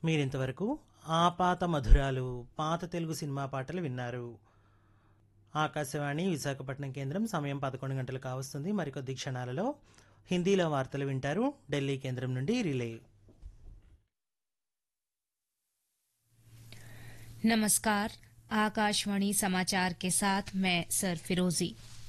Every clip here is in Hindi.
మీరింతవరకు ఆ పాత మధురాలు పాత తెలుగు సినిమా పాటలు విన్నారు. ఆకాశవాణి విశాఖపట్నం కేంద్రం సమయం 11 గంటలు కావస్తుంది. మరికొద్ది క్షణాలలో హిందీలో వార్తలు వింటారు. ఢిల్లీ కేంద్రం నుండి రిలే. नमस्कार, आकाशवाणी समाचार के साथ मैं सर फिरोजी।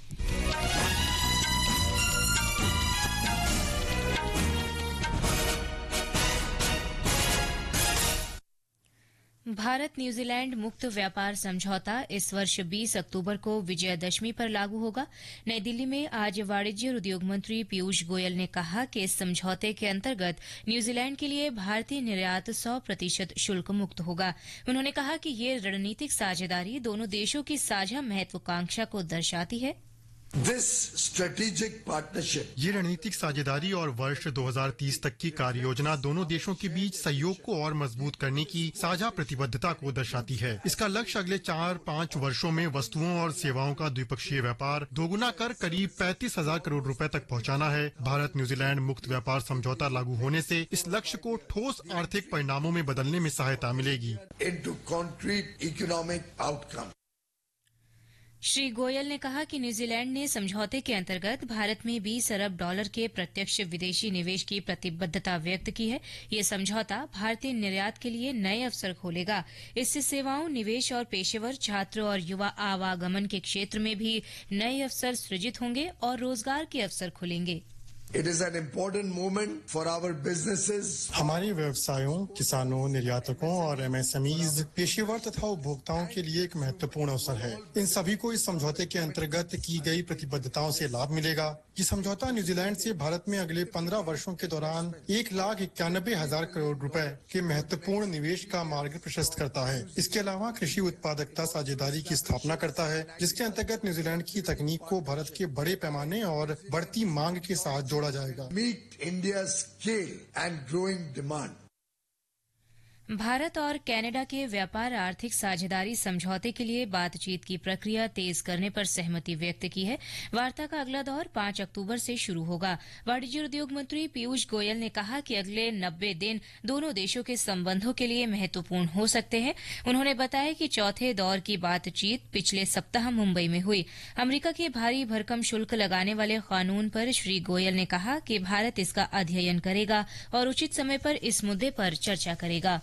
भारत न्यूजीलैंड मुक्त व्यापार समझौता इस वर्ष 20 अक्टूबर को विजयादशमी पर लागू होगा। नई दिल्ली में आज वाणिज्य और उद्योग मंत्री पीयूष गोयल ने कहा कि इस समझौते के अंतर्गत न्यूजीलैंड के लिए भारतीय निर्यात 100% शुल्क मुक्त होगा। उन्होंने कहा कि ये रणनीतिक साझेदारी दोनों देशों की साझा महत्वाकांक्षा को दर्शाती है। This strategic partnership ये रणनीतिक साझेदारी और वर्ष 2030 तक की कार्य योजना दोनों देशों के बीच सहयोग को और मजबूत करने की साझा प्रतिबद्धता को दर्शाती है। इसका लक्ष्य अगले 4-5 वर्षों में वस्तुओं और सेवाओं का द्विपक्षीय व्यापार दोगुना कर करीब 35,000 करोड़ रुपए तक पहुंचाना है। भारत न्यूजीलैंड मुक्त व्यापार समझौता लागू होने से इस लक्ष्य को ठोस आर्थिक परिणामों में बदलने में सहायता मिलेगी। into concrete economic outcome. Shri Goyal ने कहा कि न्यूजीलैंड ने समझौते के अंतर्गत भारत में 20 अरब डॉलर के प्रत्यक्ष विदेशी निवेश की प्रतिबद्धता व्यक्त की है। ये समझौता भारतीय निर्यात के लिए नए अवसर खोलेगा। इससे सेवाओं, निवेश और पेशेवर, छात्र और युवा आवागमन के क्षेत्र में भी नए अवसर सृजित होंगे और रोजगार के अवसर खुलेंगे। It is an important moment for our businesses. हमारे व्यवसायों, किसानों, निर्यातकों और एमएसएमईज, पेशेवर तथा उपभोक्ताओं के लिए एक महत्वपूर्ण अवसर है। इन सभी को इस समझौते के अंतर्गत की गई प्रतिबद्धताओं से लाभ मिलेगा। ये समझौता न्यूजीलैंड से भारत में अगले 15 वर्षों के दौरान 1,91,000 करोड़ रुपए के महत्वपूर्ण निवेश का मार्ग प्रशस्त करता है। इसके अलावा कृषि उत्पादकता साझेदारी की स्थापना करता है, जिसके अंतर्गत न्यूजीलैंड की तकनीक को भारत के बड़े पैमाने और बढ़ती मांग के साथ जोड़ा जाएगा। Meet India's scale and growing demand. Bharat और कनाडा के व्यापार आर्थिक साझेदारी समझौते के लिए बातचीत की प्रक्रिया तेज करने पर सहमति व्यक्त की है। वार्ता का अगला दौर 5 अक्टूबर से शुरू होगा। वाणिज्य और उद्योग मंत्री पीयूष गोयल ने कहा कि अगले 90 दिन दोनों देशों के संबंधों के लिए महत्वपूर्ण हो सकते हैं। उन्होंने बताया कि चौथे दौर की बातचीत पिछले सप्ताह मुंबई में हुई। अमरीका के भारी भरकम शुल्क लगाने वाले कानून पर श्री गोयल ने कहा कि भारत इसका अध्ययन करेगा और उचित समय पर इस मुद्दे पर चर्चा करेगा।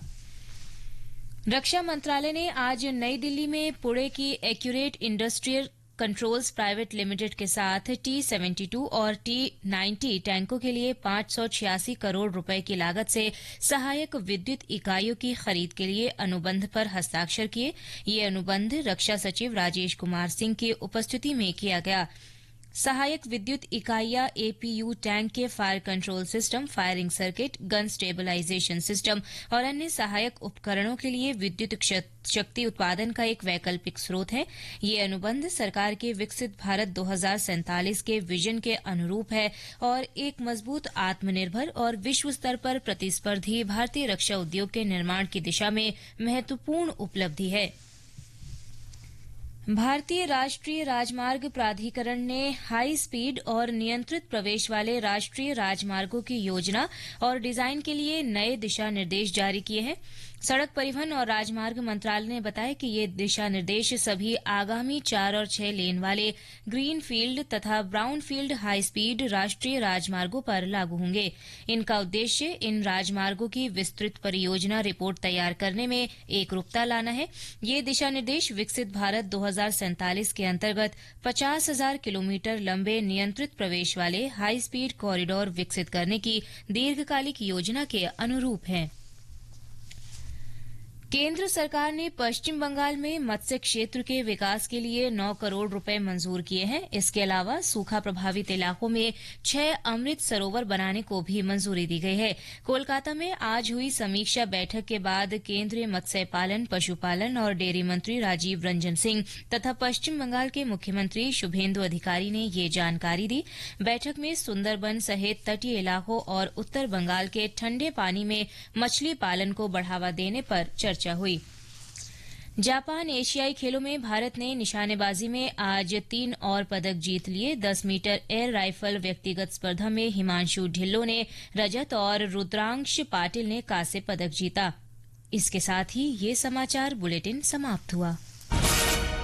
रक्षा मंत्रालय ने आज नई दिल्ली में पुणे की accurate industrial controls private limited के साथ T-72 और T-90 टैंकों के लिए 586 करोड़ रुपए की लागत से सहायक विद्युत इकाइयों की खरीद के लिए अनुबंध पर हस्ताक्षर किए। ये अनुबंध रक्षा सचिव राजेश कुमार सिंह की उपस्थिति में किया गया। सहायक विद्युत इकाइयां एपीयू टैंक के fire control system, firing circuit, gun stabilization system और अन्य सहायक उपकरणों के लिए विद्युत शक्ति उत्पादन का एक वैकल्पिक स्रोत है। ये अनुबंध सरकार के विकसित भारत 2047 के विजन के अनुरूप है और एक मजबूत, आत्मनिर्भर और विश्व स्तर पर प्रतिस्पर्धी भारतीय रक्षा उद्योग के निर्माण की दिशा में महत्वपूर्ण उपलब्धि है। भारतीय राष्ट्रीय राजमार्ग प्राधिकरण ने हाई स्पीड और नियंत्रित प्रवेश वाले राष्ट्रीय राजमार्गों की योजना और डिजाइन के लिए नए दिशा निर्देश जारी किए हैं। सड़क परिवहन और राजमार्ग मंत्रालय ने बताया कि ये दिशा निर्देश सभी आगामी 4 और 6 लेन वाले ग्रीन फील्ड तथा ब्राउन फील्ड हाई स्पीड राष्ट्रीय राजमार्गों पर लागू होंगे। इनका उद्देश्य इन राजमार्गों की विस्तृत परियोजना रिपोर्ट तैयार करने में एकरूपता लाना है। ये दिशा निर्देश विकसित भारत 2047 के अंतर्गत 50,000 किलोमीटर लंबे नियंत्रित प्रवेश वाले हाई स्पीड कॉरिडोर विकसित करने की दीर्घकालिक योजना के अनुरूप हैं। केंद्र सरकार ने पश्चिम बंगाल में मत्स्य क्षेत्र के विकास के लिए 9 करोड़ रुपए मंजूर किए हैं। इसके अलावा सूखा प्रभावित इलाकों में 6 अमृत सरोवर बनाने को भी मंजूरी दी गई है। कोलकाता में आज हुई समीक्षा बैठक के बाद केंद्रीय मत्स्य पालन, पशुपालन और डेयरी मंत्री राजीव रंजन सिंह तथा पश्चिम बंगाल के मुख्यमंत्री शुभेंदु अधिकारी ने ये जानकारी दी। बैठक में सुंदरबन सहित तटीय इलाकों और उत्तर बंगाल के ठंडे पानी में मछली पालन को बढ़ावा देने पर चर्चा हुई। जापान एशियाई खेलों में भारत ने निशानेबाजी में आज 3 और पदक जीत लिए। 10 मीटर एयर राइफल व्यक्तिगत स्पर्धा में हिमांशु ढिल्लों ने रजत और रुद्रांश पाटिल ने कांस्य पदक जीता। इसके साथ ही ये समाचार बुलेटिन समाप्त हुआ।